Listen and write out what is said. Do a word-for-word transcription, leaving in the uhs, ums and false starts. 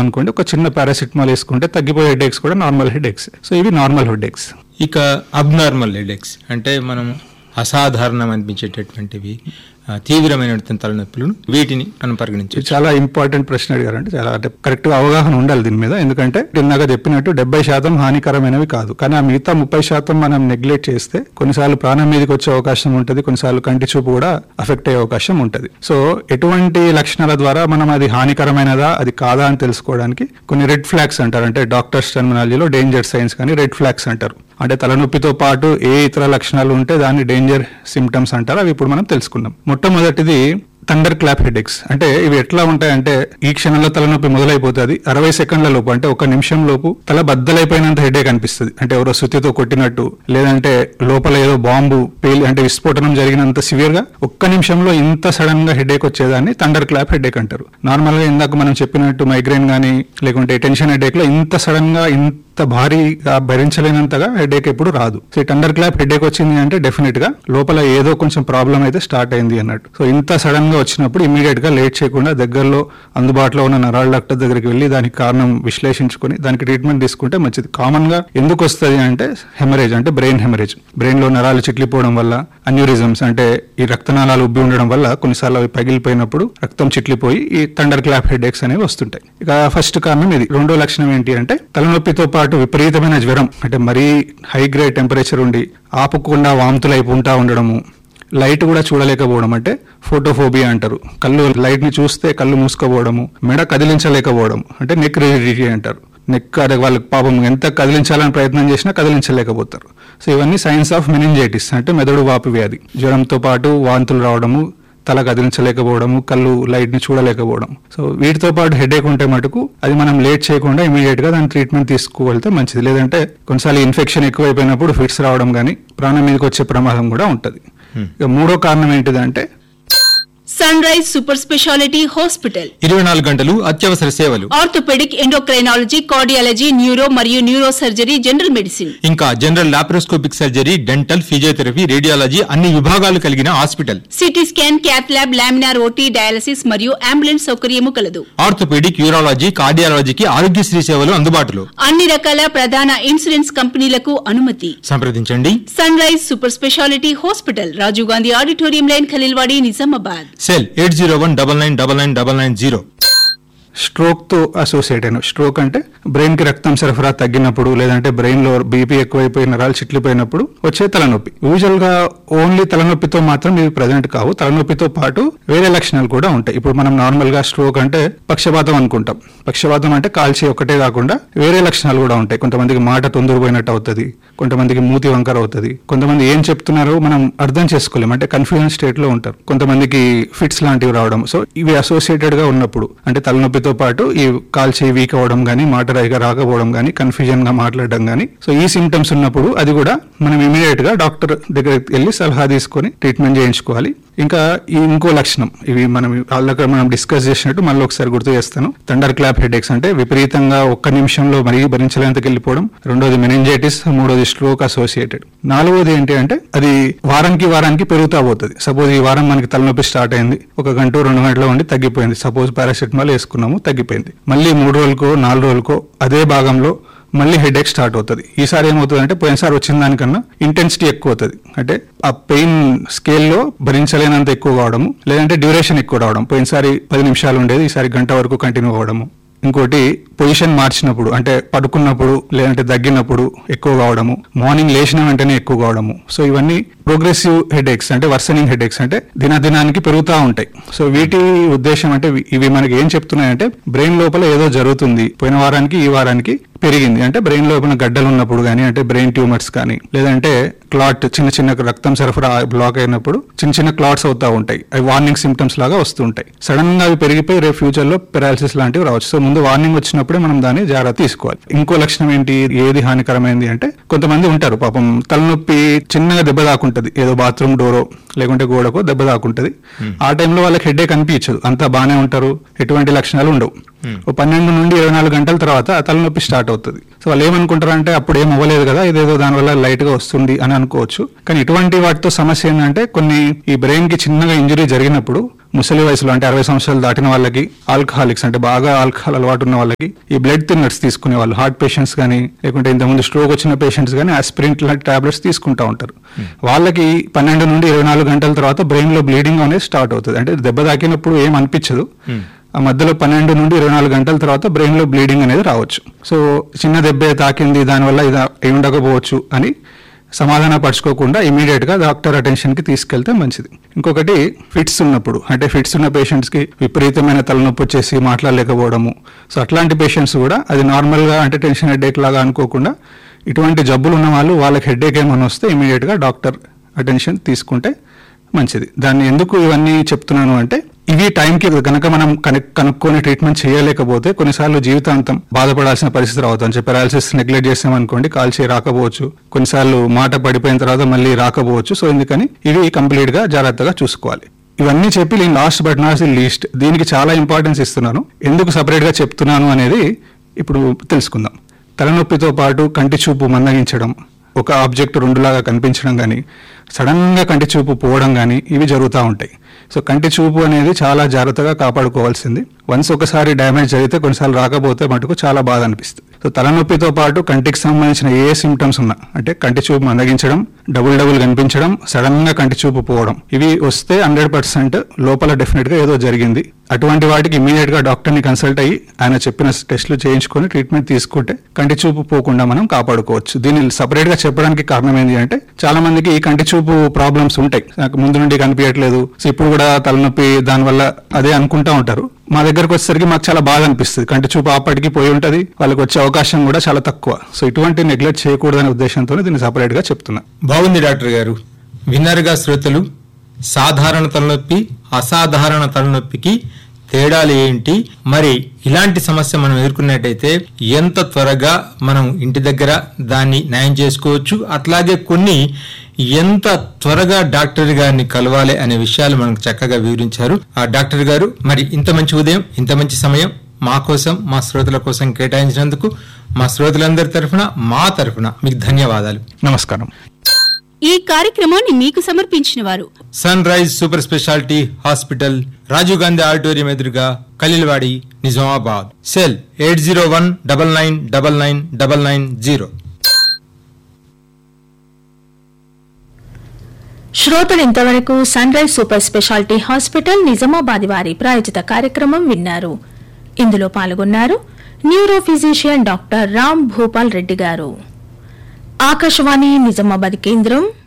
అనుకోండి, ఒక చిన్న పారాసిటమాల్ వేసుకుంటే తగ్గిపోయే హెడేక్స్ కూడా నార్మల్ హెడేక్స్. సో ఇవి నార్మల్ హెడేక్స్. ఇక అబ్నార్మల్ హెడేక్స్ అంటే మనం అసాధారణం అనిపించేటటువంటివి తీవ్రమైన తలనొప్పులను వీటిని మనం పరిగణించవచ్చు. చాలా ఇంపార్టెంట్ ప్రశ్న అడిగారంటే చాలా అంటే కరెక్ట్ గా అవగాహన ఉండాలి దీని మీద. ఎందుకంటే ఇందాక చెప్పినట్టు డెబ్బై శాతం హానికరమైనవి కాదు, కానీ ఆ మిగతా ముప్పై శాతం మనం నెగ్లెక్ట్ చేస్తే కొన్నిసార్లు ప్రాణం మీదకి వచ్చే అవకాశం ఉంటుంది, కొన్నిసార్లు కంటి చూపు కూడా అఫెక్ట్ అయ్యే అవకాశం ఉంటుంది. సో ఎటువంటి లక్షణాల ద్వారా మనం అది హానికరమైనదా అది కాదా అని తెలుసుకోవడానికి కొన్ని రెడ్ ఫ్లాగ్స్ అంటారు, అంటే డాక్టర్స్ టర్మినాలజీలో డేంజర్ సైన్స్ కానీ రెడ్ ఫ్లాగ్స్ అంటారు. అంటే తలనొప్పితో పాటు ఏ ఇతర లక్షణాలు ఉంటే దాన్ని డేంజర్ సిమ్టమ్స్ అంటారు. అవి ఇప్పుడు మనం తెలుసుకుందాం. మొట్టమొదటిది థండర్ క్లాప్ హెడేక్స్. అంటే ఇవి ఎట్లా ఉంటాయంటే ఈ క్షణంలో తలనొప్పి మొదలైపోతుంది, అరవై సెకండ్ల లోపు అంటే ఒక నిమిషం లోపు తల బద్దలైపోయినంత హెడేక్ అనిపిస్తుంది. అంటే ఎవరో సుత్తితో కొట్టినట్టు, లేదంటే లోపల ఏదో బాంబు పేలి అంటే విస్ఫోటనం జరిగినంత సివియర్ గా ఒక్క నిమిషంలో ఇంత సడన్ గా హెడేక్ వచ్చేదాన్ని థండర్ క్లాప్ హెడేక్ అంటారు. నార్మల్ గా ఇందాక మనం చెప్పినట్టు మైగ్రేన్ గానీ లేకుంటే టెన్షన్ హెడేక్ లో ఇంత సడన్ గా ఇంత భారీగా భరించలేనంతగా హెడేక్ ఎప్పుడు రాదు. సో ఈ థండర్ క్లాప్ హెడేక్ వచ్చింది అంటే డెఫినెట్ గా లోపల ఏదో కొంచెం ప్రాబ్లం అయితే స్టార్ట్ అయింది అన్నట్టు. సో ఇంత సడన్ గా వచ్చినప్పుడు ఇమీడియట్ గా లేట్ చేయకుండా దగ్గరలో అందుబాటులో ఉన్న నరాల డాక్టర్ దగ్గరికి వెళ్లి దానికి కారణం విశ్లేషించుకుని దానికి ట్రీట్మెంట్ తీసుకుంటే మంచిది. కామన్ గా ఎందుకు వస్తుంది అంటే హెమరేజ్, అంటే బ్రెయిన్ హెమరేజ్. బ్రెయిన్ లో నరాలు చిట్లిపోవడం వల్ల, అన్యూరిజమ్స్ అంటే ఈ రక్తనాళాలు ఉబ్బి ఉండడం వల్ల కొన్నిసార్లు అవి పగిలిపోయినప్పుడు రక్తం చిట్లిపోయి ఈ థండర్ క్లాప్ హెడేక్స్ అనేవి వస్తుంటాయి. ఇక ఫస్ట్ కారణం ఇది. రెండో లక్షణం ఏంటి అంటే తలనొప్పితో పాటు విపరీతమైన జ్వరం, అంటే మరీ హై గ్రేడ్ టెంపరేచర్ ఉండి ఆపుకుండా వాంతులు అయిపోంటా ఉండడము, లైట్ కూడా చూడలేకపోవడం అంటే ఫోటోఫోబియా అంటారు. కళ్ళు లైట్ ని చూస్తే కళ్ళు మూసుకోపోవడము, మెడ కదిలించలేకపోవడం అంటే నెక్ రిజిడిటీ అంటారు. నెక్ అదే వాళ్ళకి పాపం ఎంత కదిలించాలని ప్రయత్నం చేసినా కదిలించలేకపోతారు. సో ఇవన్నీ సైన్స్ ఆఫ్ మెనింజైటిస్ అంటే మెదడు వాపు వ్యాధి. జ్వరంతో పాటు వాంతులు రావడము, తల కదిలించలేకపోవడము, కళ్ళు లైట్ ని చూడలేకపోవడం. సో వీటితో పాటు హెడేక్ ఉంటే మటుకు అది మనం లేట్ చేయకుండా ఇమీడియట్ గా దాని ట్రీట్మెంట్ తీసుకువెళ్తే మంచిది. లేదంటే కొన్నిసార్లు ఇన్ఫెక్షన్ ఎక్కువైపోయినప్పుడు ఫిట్స్ రావడం కానీ ప్రాణం మీదకి వచ్చే ప్రమాదం కూడా ఉంటుంది. ఇక మూడో కారణం ఏంటిదంటే sun rise super speciality hospital ఇరవై నాలుగు గంటలు అత్యవసర సేవలు, ఆర్థోపెడిక్, ఎండోక్రైనాలజీ, కార్డియాలజీ, న్యూరో మరియు న్యూరో సర్జరీ, జనరల్ మెడిసిన్, ఇంకా general laparoscopic surgery, dental, physiotherapy, radiology అన్ని విభాగాలు కలిగిన hospital. CT scan, cath lab, laminar OT, dialysis మరియు అంబులెన్స్ సౌకర్యము కలదు. ఆర్థోపెడిక్, యూరాలజీ, కార్డియాలజీకి ఆరోగ్యశ్రీ సేవలు అందుబాటులో. అన్ని రకాల ప్రధాన ఇన్సూరెన్స్ కంపెనీలకు అనుమతి. సంప్రదించండి sun rise super speciality hospital, Rajiv Gandhi auditorium line, Khaleelwadi, Nizamabad. Cell eight zero one double nine double nine double nine zero. Stroke తో అసోసియేట్ అయిన స్ట్రోక్ అంటే బ్రెయిన్ కి రక్తం సరఫరా తగ్గినప్పుడు, లేదంటే బ్రెయిన్ లో బీపీ ఎక్కువైపోయి నరాలు చిట్లిపోయినప్పుడు వచ్చే తలనొప్పి. యూజువల్ గా ఓన్లీ తలనొప్పితో మాత్రం ఇవి ప్రజెంట్ కావు, తలనొప్పితో పాటు వేరే లక్షణాలు కూడా ఉంటాయి. ఇప్పుడు మనం నార్మల్ గా స్ట్రోక్ అంటే పక్షపాతం అనుకుంటాం. పక్షపాతం అంటే కాల్చి ఒకటే కాకుండా వేరే లక్షణాలు కూడా ఉంటాయి. కొంతమందికి మాట తొందరపోయినట్టు అవుతుంది, కొంతమందికి మూతి వంకర అవుతుంది, కొంతమంది ఏం చెప్తున్నారో మనం అర్థం చేసుకోలేం, అంటే కన్ఫ్యూజన్ స్టేట్ లో ఉంటారు, కొంతమందికి ఫిట్స్ లాంటివి రావడం. సో ఇవి అసోసియేటెడ్ గా ఉన్నప్పుడు అంటే తలనొప్పి తో పాటు ఈ కాల్చి వీక్ అవ్వడం గానీ, మాట రైగా రాకపోవడం గానీ, కన్ఫ్యూజన్ గా మాట్లాడడం గానీ, సో ఈ సిమ్టమ్స్ ఉన్నప్పుడు అది కూడా మనం ఇమీడియట్ గా డాక్టర్ దగ్గరికి వెళ్ళి సలహా తీసుకొని ట్రీట్మెంట్ చేయించుకోవాలి. ఇంకా ఈ ఇంకో లక్షణం, ఇవి మనం వాళ్ళకి మనం డిస్కస్ చేసినట్టు మళ్ళీ ఒకసారి గుర్తు చేస్తాను. థండర్ క్లాప్ హెడేక్స్ అంటే విపరీతంగా ఒక్క నిమిషంలో మరీ భరించలేంతకి వెళ్ళిపోవడం. రెండోది మెనింజైటిస్, మూడోది స్ట్రోక్ అసోసియేటెడ్. నాలుగోది ఏంటి అంటే అది వారానికి వారానికి పెరుగుతా పోతుంది. సపోజ్ ఈ వారం మనకి తలనొప్పి స్టార్ట్ అయింది, ఒక గంట రెండు గంటల ఉండి తగ్గిపోయింది. సపోజ్ పారాసిటమాల్ వేసుకున్నాము, తగ్గిపోయింది. మళ్ళీ మూడు రోజులకో నాలుగు రోజులకో అదే భాగంలో మళ్ళీ హెడేక్ స్టార్ట్ అవుతుంది. ఈసారి ఏమవుతుంది అంటే పోయినసారి వచ్చిన దానికన్నా ఇంటెన్సిటీ ఎక్కువ అవుతుంది. అంటే ఆ పెయిన్ స్కేల్లో భరించలేనంత ఎక్కువ కావడము, లేదంటే డ్యూరేషన్ ఎక్కువ రావడం. పోయినసారి పది నిమిషాలు ఉండేది, ఈసారి గంట వరకు కంటిన్యూ అవ్వడము. ఇంకోటి పొజిషన్ మార్చినప్పుడు, అంటే పడుకున్నప్పుడు లేదంటే దగ్గినప్పుడు ఎక్కువ కావడము, మార్నింగ్ లేచిన వెంటనే ఎక్కువ కావడము. సో ఇవన్నీ ప్రోగ్రెసివ్ హెడేక్స్, అంటే వర్సనింగ్ హెడేక్స్, అంటే దినదినానికి పెరుగుతూ ఉంటాయి. సో వీటి ఉద్దేశం అంటే ఇవి మనకి ఏం చెప్తున్నాయంటే బ్రెయిన్ లోపల ఏదో జరుగుతుంది, పోయిన వారానికి ఈ వారానికి పెరిగింది. అంటే బ్రెయిన్ లో ఏమైనా గడ్డలు ఉన్నప్పుడు కానీ, అంటే బ్రెయిన్ ట్యూమర్స్ కానీ, లేదంటే క్లాట్ చిన్న చిన్న రక్తం సరఫరా బ్లాక్ అయినప్పుడు చిన్న చిన్న క్లాట్స్ అవుతా ఉంటాయి. అవి వార్నింగ్ సిమ్టమ్స్ లాగా వస్తుంటాయి. సడన్ గా అవి పెరిగిపోయి రేపు ఫ్యూచర్ లో పెరాలసిస్ లాంటివి రావచ్చు. సో ముందు వార్నింగ్ వచ్చినప్పుడే మనం దాన్ని జాగ్రత్త తీసుకోవాలి. ఇంకో లక్షణం ఏంటి, ఏది హానికరమైంది అంటే కొంతమంది ఉంటారు పాపం తలనొప్పి చిన్నగా దెబ్బ దాకుంటది, ఏదో బాత్రూమ్ డోరో లేకుంటే గోడకో దెబ్బ దాకుంటది. ఆ టైంలో వాళ్ళకి హెడేక్ అనిపించదు, అంతా బాగానే ఉంటారు, ఎటువంటి లక్షణాలు ఉండవు. ఓ పన్నెండు నుండి ఇరవై నాలుగు గంటల తర్వాత ఆ తలనొప్పి స్టార్ట్ అవుతుంది. సో వాళ్ళు ఏమనుకుంటారు అంటే అప్పుడు ఏం అవ్వలేదు కదా, ఇదేదో దానివల్ల లైట్ గా వస్తుంది అని అనుకోవచ్చు. కానీ ఇటువంటి వాటితో సమస్య ఏంటంటే కొన్ని ఈ బ్రెయిన్ కి చిన్నగా ఇంజరీ జరిగినప్పుడు ముసలి వయసులో అంటే అరవై సంవత్సరాలు దాటిన వాళ్ళకి, ఆల్కహాలిక్స్ అంటే బాగా ఆల్కహాల్ అలవాటు ఉన్న వాళ్ళకి ఈ బ్లడ్ థిన్నర్స్ తీసుకునే వాళ్ళు, హార్ట్ పేషెంట్స్ కానీ లేకుంటే ఇంతకుముందు స్ట్రోక్ వచ్చిన పేషెంట్స్ కానీ ఆస్పిరిన్ లాంటి టాబ్లెట్స్ తీసుకుంటూ ఉంటారు. వాళ్ళకి పన్నెండు నుండి ఇరవై నాలుగు గంటల తర్వాత బ్రెయిన్ లో బ్లీడింగ్ అనేది స్టార్ట్ అవుతుంది. అంటే దెబ్బ తాకినప్పుడు ఏం అనిపించదు, ఆ మధ్యలో పన్నెండు నుండి ఇరవై నాలుగు గంటల తర్వాత బ్రెయిన్ లో బ్లీడింగ్ అనేది రావచ్చు. సో చిన్న దెబ్బే తాకింది, దానివల్ల ఇది ఏమి ఉండకపోవచ్చు అని సమాధాన పరచుకోకుండా ఇమీడియట్ గా డాక్టర్ అటెన్షన్ కి తీసుకెళ్తే మంచిది. ఇంకొకటి ఫిట్స్ ఉన్నప్పుడు, అంటే ఫిట్స్ ఉన్న పేషెంట్స్ కి విపరీతమైన తలనొప్పి వచ్చేసి మాట్లాడలేకపోవడము, సో అట్లాంటి పేషెంట్స్ కూడా అది నార్మల్ గా అంటే టెన్షన్ హెడేక్ లాగా అనుకోకుండా ఇటువంటి జబ్బులు ఉన్న వాళ్ళు వాళ్ళకి హెడేక్ ఏమైనా వస్తే ఇమీడియట్ గా డాక్టర్ అటెన్షన్ తీసుకుంటే మంచిది. దాన్ని ఎందుకు ఇవన్నీ చెప్తున్నాను అంటే ఇవి టైంకి కనుక మనం కనెక్ట్ కనుక్కొని ట్రీట్మెంట్ చేయలేకపోతే కొన్నిసార్లు జీవితాంతం బాధపడాల్సిన పరిస్థితి రావద్దు. అంటే పెరాలసిస్ నెగ్లెక్ట్ చేసామనుకోండి కాల్ చేయి రాకపోవచ్చు, కొన్నిసార్లు మాట పడిపోయిన తర్వాత మళ్ళీ రాకపోవచ్చు. సో ఎందుకని ఇవి కంప్లీట్ గా జాగ్రత్తగా చూసుకోవాలి. ఇవన్నీ చెప్పి నేను లాస్ట్ బట్ నాట్ లీస్ట్ దీనికి చాలా ఇంపార్టెన్స్ ఇస్తున్నాను. ఎందుకు సపరేట్ గా చెప్తున్నాను అనేది ఇప్పుడు తెలుసుకుందాం. తలనొప్పితో పాటు కంటి చూపు మందగించడం, ఒక ఆబ్జెక్ట్ రెండులాగా కనిపించడం కానీ, సడన్ గా కంటి చూపు పోవడం కానీ ఇవి జరుగుతూ ఉంటాయి. సో కంటి చూపు అనేది చాలా జాగ్రత్తగా కాపాడుకోవాల్సింది. వన్స్ ఒకసారి డ్యామేజ్ జరిగితే కొన్నిసార్లు రాకపోతే మటుకు చాలా బాధ అనిపిస్తుంది. సో తలనొప్పితో పాటు కంటికి సంబంధించిన ఏ సిమ్టమ్స్ ఉన్నా, అంటే కంటి చూపు మందగించడం, డబుల్ డబుల్ కనిపించడం, సడన్ గా కంటి చూపు పోవడం, ఇవి వస్తే హండ్రెడ్ పర్సెంట్ లోపల డెఫినెట్ గా ఏదో జరిగింది. అటువంటి వాటికి ఇమీడియట్ గా డాక్టర్ ని కన్సల్ట్ అయ్యి ఆయన చెప్పిన టెస్టులు చేయించుకొని ట్రీట్మెంట్ తీసుకుంటే కంటి చూపు పోకుండా మనం కాపాడుకోవచ్చు. దీన్ని సపరేట్ గా చెప్పడానికి కారణం ఏంటి అంటే చాలా మందికి ఈ కంటి చూపు ప్రాబ్లమ్స్ ఉంటాయి, నాకు ముందు నుండి కనిపించట్లేదు, సో ఇప్పుడు కూడా తలనొప్పి దానివల్ల అదే అనుకుంటా ఉంటారు. మా దగ్గరకు వచ్చేసరికి మాకు చాలా బాధ అనిపిస్తుంది, కంటి చూపు అప్పటికి పోయి ఉంటది, వాళ్ళకి వచ్చే అవకాశం కూడా చాలా తక్కువ. సో ఇటువంటి నెగ్లెక్ట్ చేయకూడదనే ఉద్దేశంతో దీన్ని సపరేట్ గా చెప్తున్నా. బాగుంది డాక్టర్ గారు. విన్నారుగా శ్రోతలు, సాధారణ తలనొప్పి అసాధారణ తలనొప్పికి తేడాలు ఏంటి, మరి ఇలాంటి సమస్య మనం ఎదుర్కొన్నట్టయితే ఎంత త్వరగా మనం ఇంటి దగ్గర దాన్ని న్యాయం చేసుకోవచ్చు, అట్లాగే కొన్ని ఎంత త్వరగా డాక్టర్ గారిని కలవాలి అనే విషయాలు మనకు చక్కగా వివరించారు ఆ డాక్టర్ గారు. మరి ఇంత మంచి ఉదయం, ఇంత మంచి సమయం మా కోసం, మా శ్రోతల కోసం కేటాయించినందుకు మా శ్రోతలందరి తరఫున, మా తరఫున మీకు ధన్యవాదాలు. నమస్కారం. ఈ కార్యక్రమాన్ని మీకు సమర్పించిన వారు sun rise super speciality hospital, Rajiv Gandhi auditorium ఎదురుగా, Khaleelwadi, Nizamabad. Cell eight zero one double nine double nine double nine zero. శ్రోతలు ఇంతవరకు sun rise super speciality hospital Nizamabad వారి ప్రాయోజిత కార్యక్రమం విన్నారు. ఇందులో పాల్గొన్నారు neuro physician doctor Ram Bhupal Reddy గారు. ఆకాశవాణి నిజామాబాద్ కేంద్రం